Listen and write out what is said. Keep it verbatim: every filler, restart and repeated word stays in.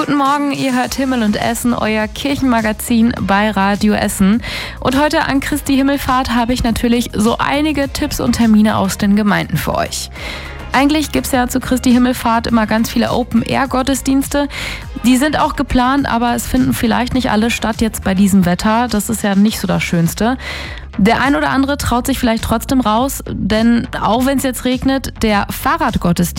Guten Morgen, ihr hört Himmel und Essen, euer Kirchenmagazin bei Radio Essen. Und heute an Christi Himmelfahrt habe ich natürlich so einige Tipps und Termine aus den Gemeinden für euch. Eigentlich gibt es ja zu Christi Himmelfahrt immer ganz viele Open-Air-Gottesdienste. Die sind auch geplant, aber es finden vielleicht nicht alle statt jetzt bei diesem Wetter. Das ist ja nicht so das Schönste. Der ein oder andere traut sich vielleicht trotzdem raus, denn auch wenn es jetzt regnet, der Fahrradgottesdienst